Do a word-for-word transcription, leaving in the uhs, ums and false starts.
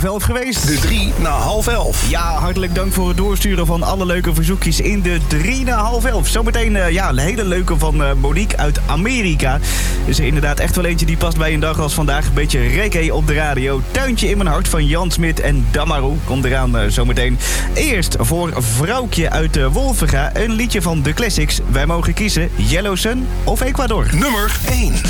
half elf geweest. De drie na half elf. Ja, hartelijk dank voor het doorsturen van alle leuke verzoekjes in de drie na half elf. Zometeen uh, ja, een hele leuke van uh, Monique uit Amerika. Dus inderdaad echt wel eentje die past bij een dag als vandaag. Een beetje reggae op de radio. Tuintje in mijn hart van Jan Smit en Damaru. Komt eraan uh, zometeen. Eerst voor Vrouwtje uit uh, Wolvenga. Een liedje van de Classics. Wij mogen kiezen Yellow Sun of Ecuador. Nummer één.